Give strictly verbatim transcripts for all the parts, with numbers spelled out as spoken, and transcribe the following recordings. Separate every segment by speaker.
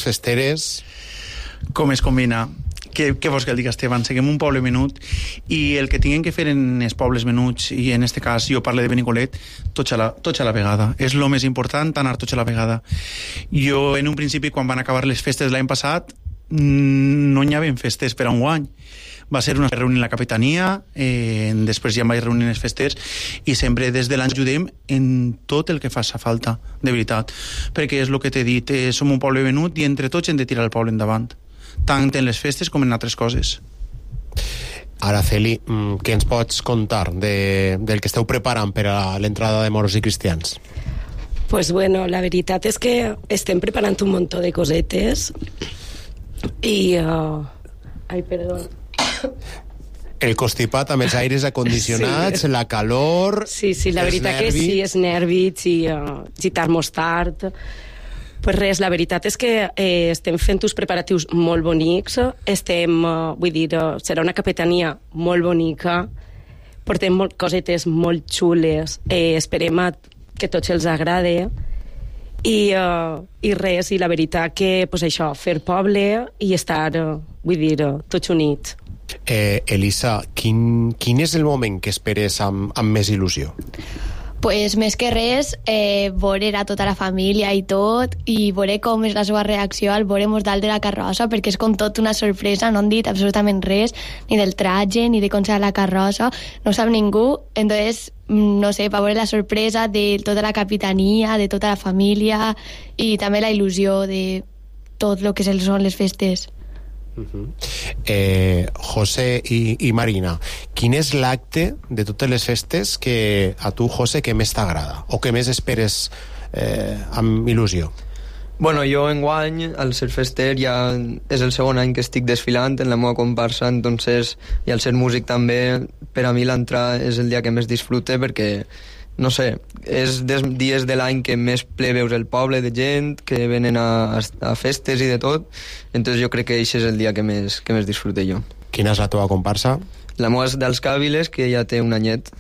Speaker 1: festeres...
Speaker 2: Com es combina? Què, què vols que el diga, Esteban? Seguim un poble menut i el que tinguem que fer en els pobles menuts, i en este cas jo parlo de Benicolet, tots a la, tots a la vegada. És el més important, anar tots a la vegada. Jo, en un principi, quan van acabar les festes l'any passat, no hi havia festes per a un guany. Va ser una reunió en la capitania, eh, després ja em vaig reunir en les festes, i sempre des de l'any ajudem en tot el que faça falta, de veritat. Perquè és el que t'he dit, eh, som un poble venut i entre tots hem de tirar el poble endavant, tant en les festes com en altres coses.
Speaker 1: Araceli, què ens pots contar de, del que esteu preparant per a l'entrada de moros i cristians?
Speaker 3: Pues bueno, la veritat és que estem preparant un muntó de cosetes i... Uh... Ai, perdó.
Speaker 1: El constipat amb els aires acondicionats, sí. La calor...
Speaker 3: Sí, sí, la veritat que sí, és nervis i, uh, i termostat. Pues res, la veritat és que eh, estem fent uns preparatius molt bonics, estem, uh, vull dir, uh, serà una capitania molt bonica, portem molt, cosetes molt xules, eh, esperem a, que tots els agrade, i, uh, i res, i la veritat que, pues això, fer poble i estar, uh, vull dir, uh, tots units.
Speaker 1: Eh, Elisa, quin, quin és el moment que esperes amb, amb més il·lusió?
Speaker 4: Pues més que res, eh, veure a tota la família i tot, i veure com és la seva reacció al veure-nos dalt de la carrossa, perquè és com tot una sorpresa, no han dit absolutament res, ni del traje, ni de com serà la carrossa, no sap ningú, entonces, no sé, per veure la sorpresa de tota la capitania, de tota la família, i també la il·lusió de tot el que són les festes.
Speaker 1: Uh-huh. eh, José i, i Marina, quin és l'acte de totes les festes que a tu, José, que més t'agrada o que més esperes eh, amb il·lusió?
Speaker 5: Bueno, jo enguany, al ser fester, ja és el segon any que estic desfilant en la meva comparsa, entonces, i al ser músic també, per a mi l'entrar és el dia que més disfrute, perquè no sé, és dels dies de l'any que més ple veus el poble de gent, que venen a, a festes i de tot, entonces jo crec que això és el dia que més, que més disfrute jo.
Speaker 1: Quina és la teva comparsa?
Speaker 5: La meva és dels Càviles, que ja té un anyet.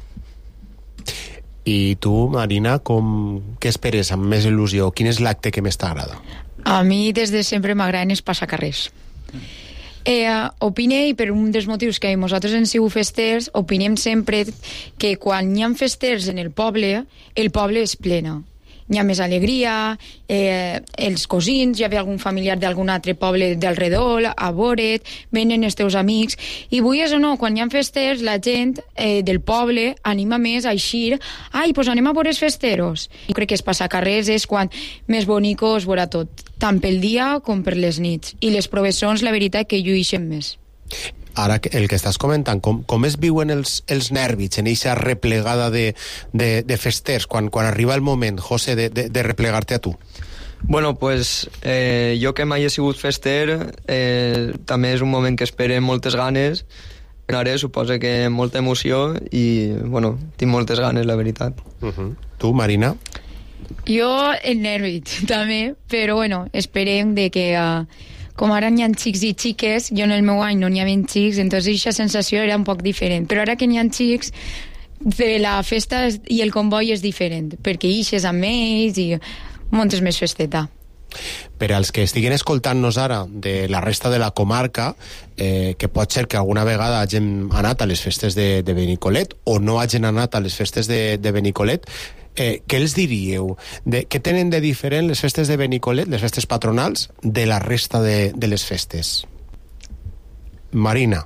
Speaker 1: I tu, Marina, com, què esperes amb més il·lusió? Quin és l'acte que més t'agrada?
Speaker 6: A mi des de sempre m'agraden els passacarrers. Eh, opine, i per un dels motius que nosaltres en sigut festers, opinem sempre que quan hi ha festers en el poble, el poble és plena. Hi ha més alegria, eh, els cosins, hi ha algun familiar d'algun altre poble del redol, a veure't, venen els teus amics, i vulguis o no, quan hi ha festers, la gent eh, del poble anima més a eixir, ai, doncs anem a veure els festeros. Jo crec que els passacarrers és quan més bonico es veurà tot, tant pel dia com per les nits, i les professons, la veritat, que llueixen més.
Speaker 1: Ara, el que estàs comentant, com, com es viuen els, els nervis en eixa replegada de, de, de festers, quan, quan arriba el moment, José, de, de, de replegar-te a tu?
Speaker 5: Bueno, pues eh, jo que mai he sigut fester, eh, també és un moment que espere moltes ganes, ara suposa que molta emoció i, bueno, tinc moltes ganes, la veritat.
Speaker 1: Uh-huh. Tu, Marina?
Speaker 6: Jo, el nervis, també, però, bueno, esperem de que... Uh, com ara n'hi ha xics i xiques, jo en el meu any no n'hi havia xics, entonces aquesta sensació era un poc diferent. Però ara que n'hi ha xics, la festa i el comboi és diferent, perquè ixes amb ells i muntes més festeta.
Speaker 1: Per als que estiguen escoltant-nos ara de la resta de la comarca, eh, que pot ser que alguna vegada hagin anat a les festes de, de Benicolet o no hagin anat a les festes de, de Benicolet, Eh, què els diríeu? De, què tenen de diferent les festes de Benicolet, les festes patronals, de la resta de, de les festes? Marina.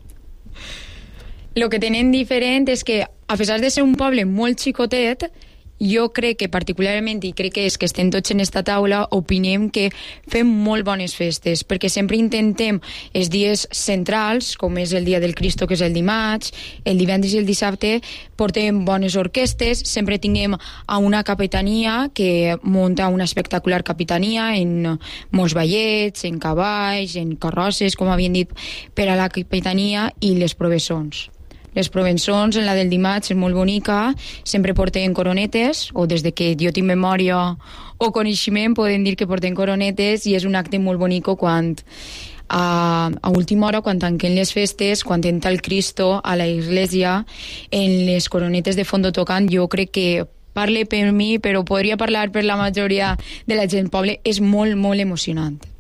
Speaker 6: Lo que tenen diferent és que, a pesar de ser un poble molt xicotet, jo crec que particularment, i crec que és que estem tots en esta taula, opinem que fem molt bones festes, perquè sempre intentem els dies centrals, com és el dia del Cristo, que és el dimarts, el divendres i el dissabte, portem bones orquestes, sempre tinguem a una capitania que munta una espectacular capitania en molts ballets, en cavalls, en carrosses, com havien dit, per a la capitania, i les professons. Les provençons, en la del dimarts, és molt bonica, sempre porten coronetes, o des de que jo tinc memòria o coneixement poden dir que porten coronetes, i és un acte molt bonico quan a, a última hora, quan tanquen les festes, quan entra el Cristo a la església, en les coronetes de fondo tocant, jo crec que parle per mi, però podria parlar per la majoria de la gent poble, és molt, molt emocionant.